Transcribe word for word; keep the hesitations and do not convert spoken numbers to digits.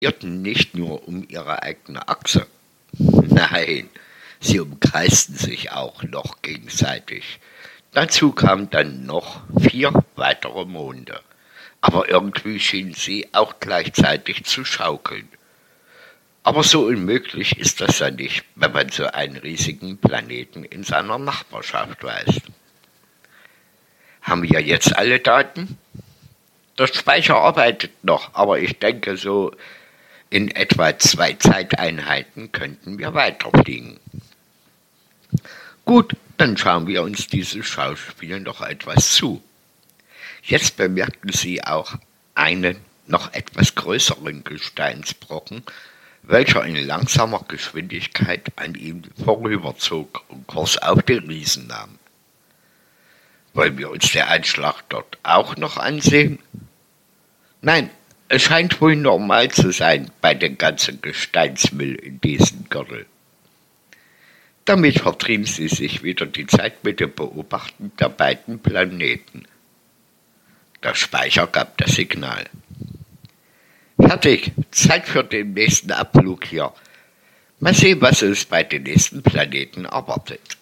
Irrten nicht nur um ihre eigene Achse. Nein, sie umkreisten sich auch noch gegenseitig. Dazu kamen dann noch vier weitere Monde. Aber irgendwie schienen sie auch gleichzeitig zu schaukeln. Aber so unmöglich ist das ja nicht, wenn man so einen riesigen Planeten in seiner Nachbarschaft weiß. Haben wir jetzt alle Daten? Der Speicher arbeitet noch, aber ich denke, so in etwa zwei Zeiteinheiten könnten wir weiterfliegen. Gut, dann schauen wir uns dieses Schauspiel noch etwas zu. Jetzt bemerkten Sie auch einen noch etwas größeren Gesteinsbrocken, welcher in langsamer Geschwindigkeit an ihm vorüberzog und Kurs auf den Riesen nahm. Wollen wir uns den Einschlag dort auch noch ansehen? Nein, es scheint wohl normal zu sein bei dem ganzen Gesteinsmüll in diesem Gürtel. Damit vertrieben sie sich wieder die Zeit mit dem Beobachten der beiden Planeten. Der Speicher gab das Signal. Fertig, Zeit für den nächsten Abflug hier. Mal sehen, was uns bei den nächsten Planeten erwartet.